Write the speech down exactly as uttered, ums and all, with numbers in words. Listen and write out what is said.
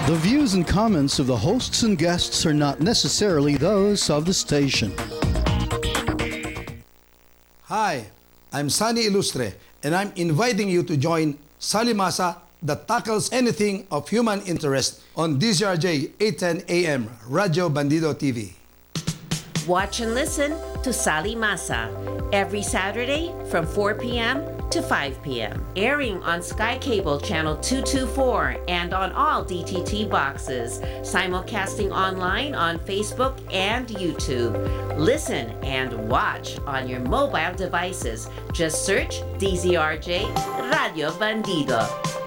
The views and comments of the hosts and guests are not necessarily those of the station. Hi, I'm Sunny Ilustre, and I'm inviting you to join Salimasa that tackles anything of human interest on D Z R J eight ten A M, Radio Bandido T V. Watch and listen to Sali Masa every Saturday from four p.m. to five p.m. Airing on Sky Cable Channel two twenty-four and on all D T T boxes. Simulcasting online on Facebook and YouTube. Listen and watch on your mobile devices. Just search D Z R J Radio Bandido.